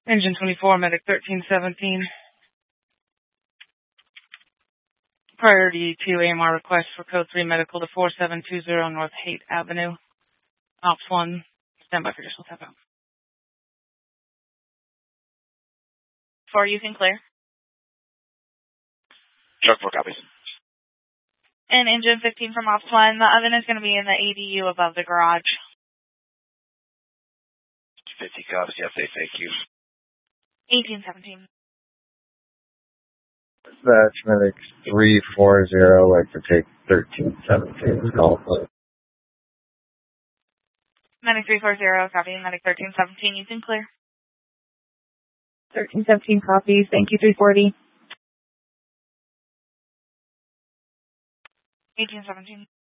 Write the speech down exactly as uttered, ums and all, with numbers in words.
Engine twenty-four, Medic thirteen seventeen. Priority to A M R request for Code three Medical to four seven two zero North Haight Avenue. Ops one, stand by for additional tap out. four, you can clear. Truck four copies. And engine fifteen from Ops one, the oven is going to be in the A D U above the garage. fifty copies, yes, they thank you. eighteen seventeen. Dispatch Medic three four zero, like to take thirteen seventeen. Call please. Medic three four zero, copy. Medic thirteen seventeen, you can clear. thirteen seventeen copies, thank you, three forty. eighteen seventeen.